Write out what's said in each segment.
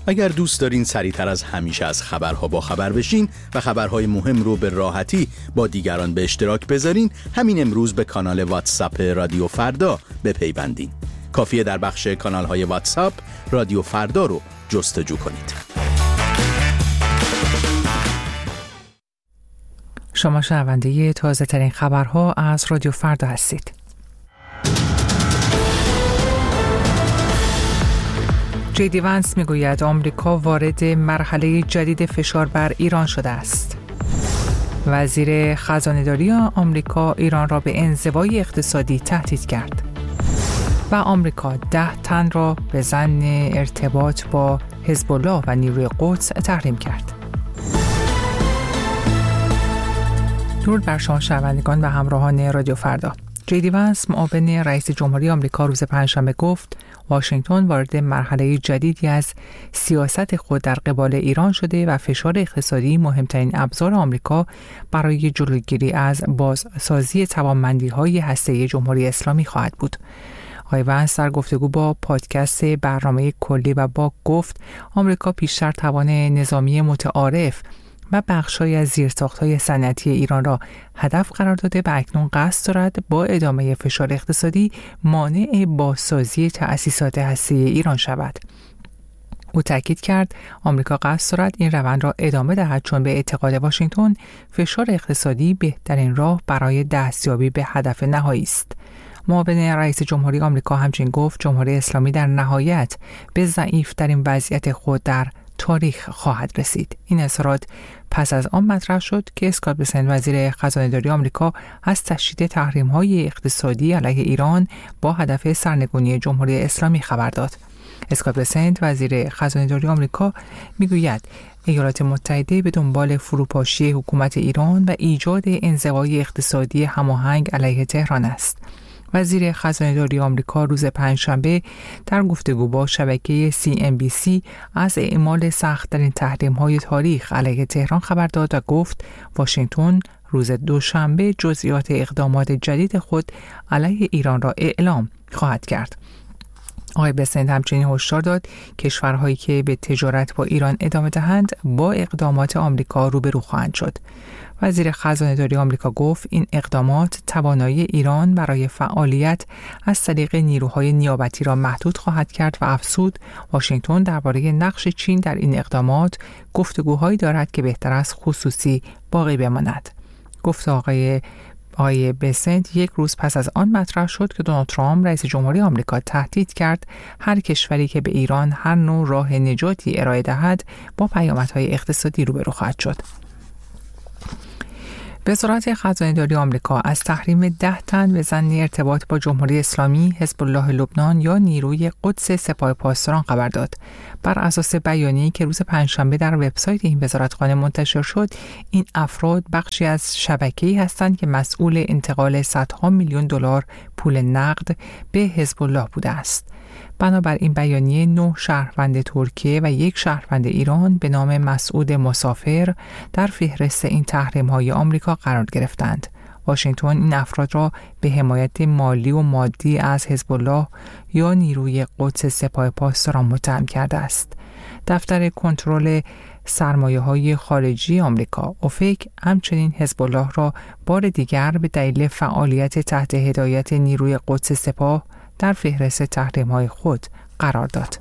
اگر دوست دارین سریعتر از همیشه از خبرها با خبر بشین و خبرهای مهم رو به راحتی با دیگران به اشتراک بذارین، همین امروز به کانال واتساپ رادیو فردا بپیوندین. کافیه در بخش کانال‌های واتساپ رادیو فردا رو جستجو کنید. شما شنونده تازه ترین خبرها از رادیو فردا هستید. جی وانس میگوید آمریکا وارد مرحله جدید فشار بر ایران شده است. وزیر خزانه‌داری آمریکا ایران را به انزوای اقتصادی تهدید کرد. و آمریکا 10 تن را به ظن ارتباط با حزب الله و نیروی قدس تحریم کرد. درود بر شما شنوندگان و همراهان رادیو فردا. جی وانس معاون رئیس جمهوری آمریکا روز پنجشنبه گفت واشنگتن وارد مرحله جدیدی از سیاست خود در قبال ایران شده و فشار اقتصادی مهمترین ابزار آمریکا برای جلوگیری از بازسازی توانمندی‌های هسته‌ای جمهوری اسلامی خواهد بود. آقای وانس در گفتگو با پادکست برنامه کلی و با گفت آمریکا پیشتر توان نظامی متعارف و بخش‌های از زیرساخت‌های صنعتی ایران را هدف قرار داده و اکنون قصد دارد با ادامه فشار اقتصادی مانع بازسازی تأسیسات هسته‌ای ایران شود. او تاکید کرد آمریکا قصد دارد این روند را ادامه دهد چون به اعتقاد واشنگتن فشار اقتصادی بهترین راه برای دستیابی به هدف نهایی است. معاون رئیس جمهوری آمریکا همچنین گفت جمهوری اسلامی در نهایت به ضعیف‌ترین وضعیت خود در تاریخ خواهد رسید. این اظهارات پس از آن مطرح شد که اسکات بسنت وزیر خزانه‌داری آمریکا از تشدید تحریم‌های اقتصادی علیه ایران با هدف سرنگونی جمهوری اسلامی خبر داد. اسکات بسنت وزیر خزانه‌داری آمریکا میگوید ایالات متحده به دنبال فروپاشی حکومت ایران و ایجاد انزوای اقتصادی هماهنگ علیه تهران است. وزیر خزانه‌داری آمریکا روز پنجشنبه در گفتگو با شبکه CNBC از اعمال سخت‌ترین تحریم‌های تاریخ علیه تهران خبر داد و گفت واشنگتن روز دوشنبه جزئیات اقدامات جدید خود علیه ایران را اعلام خواهد کرد. آقای بسنت همچنین هشدار داد کشورهایی که به تجارت با ایران ادامه دهند با اقدامات آمریکا روبرو خواهند شد. وزیر خزانه‌داری آمریکا گفت این اقدامات توانایی ایران برای فعالیت از طریق نیروهای نیابتی را محدود خواهد کرد و افزود واشنگتن درباره نقش چین در این اقدامات گفتگوهایی دارد که بهتر است خصوصی باقی بماند. گفت آقای بسنت یک روز پس از آن مطرح شد که دونالد ترامپ رئیس جمهوری آمریکا تهدید کرد هر کشوری که به ایران هر نوع راه نجاتی ارائه دهد با پیامدهای اقتصادی روبرو خواهد شد. وزارت خزانه‌داری آمریکا از تحریم 10 تن به ظن ارتباط با جمهوری اسلامی، حزب الله لبنان یا نیروی قدس سپاه پاسداران خبر داد. بر اساس بیانیه‌ای که روز پنجشنبه در وبسایت این وزارتخانه منتشر شد، این افراد بخشی از شبکه‌ای هستند که مسئول انتقال صدها میلیون دلار پول نقد به حزب الله بوده است. بنابر این بیانیه 9 شهروند ترکیه و 1 شهروند ایران به نام مسعود مسافر در فهرست این تحریم‌های آمریکا قرار گرفتند. واشنگتن این افراد را به حمایت مالی و مادی از حزب الله یا نیروی قدس سپاه پاسداران متهم کرده است. دفتر کنترل سرمایه‌های خارجی آمریکا اوفک همچنین حزب الله را بار دیگر به دلیل فعالیت تحت هدایت نیروی قدس سپاه در فهرست تحریم‌های خود قرار داد.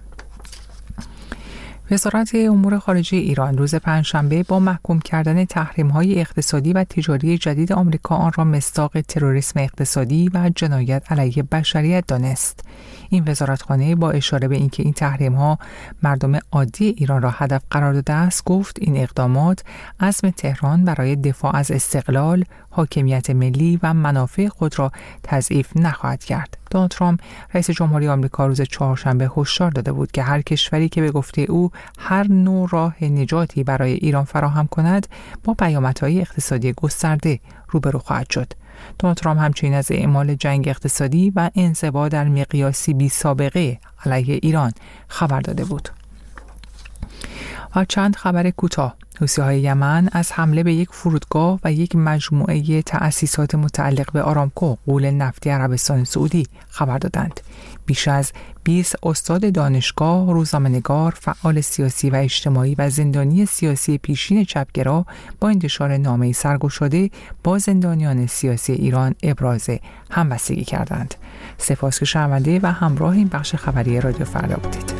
وزارت امور خارجه ایران روز پنجشنبه با محکوم کردن تحریم‌های اقتصادی و تجاری جدید آمریکا آن را مصداق تروریسم اقتصادی و جنایت علیه بشریت دانست. این وزارتخانه با اشاره به اینکه این تحریم‌ها مردم عادی ایران را هدف قرار داده است گفت این اقدامات عزم تهران برای دفاع از استقلال، حاکمیت ملی و منافع خود را تضعیف نخواهد کرد. دونالد ترامپ رئیس جمهوری آمریکا روز چهارشنبه هشدار داده بود که هر کشوری که به گفته او هر نوع راه نجاتی برای ایران فراهم کند با پیامدهای اقتصادی گسترده روبرو خواهد شد. دونالد ترامپ همچنین از اعمال جنگ اقتصادی و انزوا در مقیاسی بی سابقه علیه ایران خبر داده بود. و چند خبر کوتاه. حوثی‌های یمن از حمله به یک فرودگاه و یک مجموعه تأسیسات متعلق به آرامکو غول نفتی عربستان سعودی خبر دادند. بیش از 20 استاد دانشگاه، روزنامه‌نگار، فعال سیاسی و اجتماعی و زندانی سیاسی پیشین چپگرا با انتشار نامه‌ای سرگشاده با زندانیان سیاسی ایران ابراز همبستگی کردند. سپاس که شنونده و همراه این بخش خبری رادیو فردا بودید.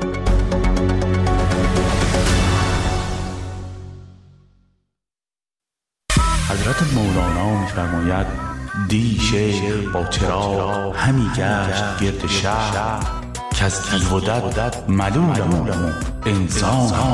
حضرت مولانا می‌فرماید دی شیخ با چراغ همی گشت گرد شهر که از دیو و دد ملولم انسان